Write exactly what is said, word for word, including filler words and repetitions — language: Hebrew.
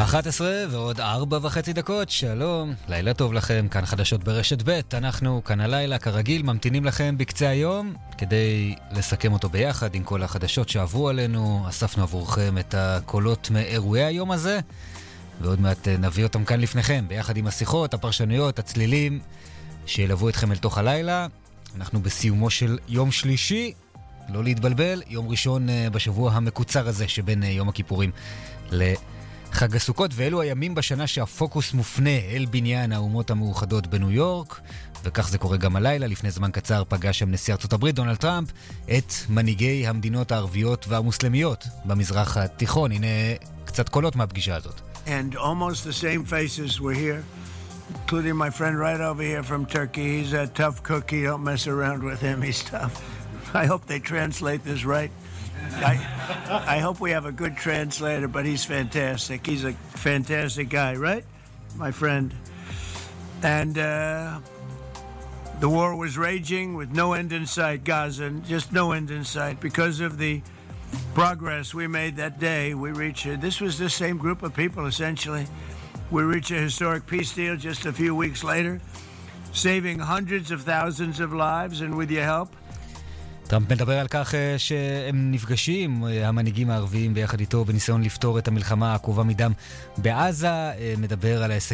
אחת עשרה ועוד ארבע וחצי דקות, שלום, לילה טוב לכם, כאן חדשות ברשת ב', אנחנו כאן הלילה כרגיל ממתינים לכם בקצה היום כדי לסכם אותו ביחד עם כל החדשות שעברו עלינו. אספנו עבורכם את הקולות מאירועי היום הזה ועוד מעט נביא אותם כאן לפניכם ביחד עם השיחות, הפרשנויות, הצלילים שילוו אתכם אל תוך הלילה. אנחנו בסיומו של יום שלישי, לא להתבלבל, יום ראשון בשבוע המקוצר הזה שבין יום הכיפורים לחג הסוכות, ואלו הימים בשנה שהפוקוס מופנה אל בניין האומות המאוחדות בניו יורק, וכך זה קורה גם הלילה. לפני זמן קצר פגש שם נשיא ארצות הברית דונלד טראמפ את מנהיגי המדינות הערביות והמוסלמיות במזרח התיכון. הנה קצת קולות מהפגישה הזאת. And almost the same faces were here, including my friend right over here from Turkey. He's a tough cookie, don't mess around with him, he's tough. I hope they translate this right. I, I hope we have a good translator, but he's fantastic. He's a fantastic guy, right? My friend. And uh, the war was raging with no end in sight, Gaza, just no end in sight. Because of the progress we made that day, we reached, uh, this was the same group of people, essentially. We reached a historic peace deal just a few weeks later, saving hundreds of thousands of lives, and with your help, טראמפ מדבר על כך שהם נפגשים, המנהיגים הערביים ביחד איתו, בניסיון לפתור את המלחמה העקובה מדם בעזה, מדבר על ההישגים